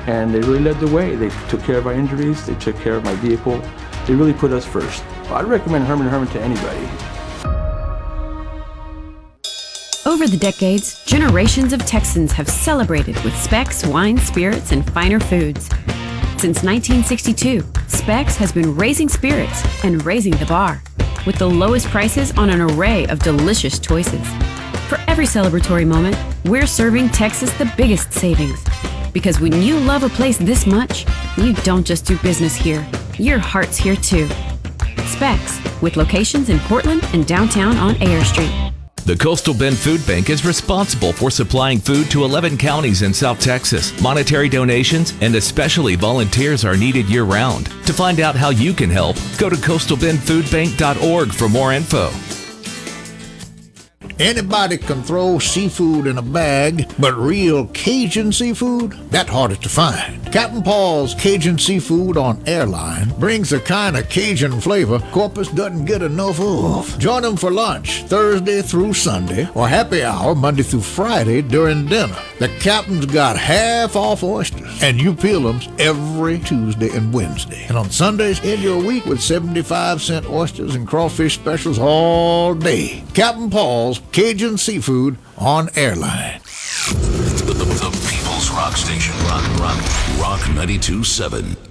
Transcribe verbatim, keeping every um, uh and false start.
and they really led the way. They took care of our injuries, they took care of my vehicle. They really put us first. I'd recommend Herman and Herman to anybody. Over the decades, generations of Texans have celebrated with Specs wine, spirits, and finer foods. Since nineteen sixty-two, Specs has been raising spirits and raising the bar, with the lowest prices on an array of delicious choices. For every celebratory moment, we're serving Texas the biggest savings. Because when you love a place this much, you don't just do business here, your heart's here too. Specs, with locations in Portland and downtown on Ayer Street. The Coastal Bend Food Bank is responsible for supplying food to eleven counties in South Texas. Monetary donations and especially volunteers are needed year-round. To find out how you can help, go to coastal bend food bank dot org for more info. Anybody can throw seafood in a bag, but real Cajun seafood, that's harder to find. Captain Paul's Cajun Seafood on Airline brings the kind of Cajun flavor Corpus doesn't get enough of. Join them for lunch Thursday through Sunday or happy hour Monday through Friday during dinner. The Captain's got half off oysters, and you peel them every Tuesday and Wednesday. And on Sundays, end your week with seventy-five cent oysters and crawfish specials all day. Captain Paul's Cajun Seafood on Airline. The, the, the People's Rock Station. Rock, rock, rock ninety-two point seven.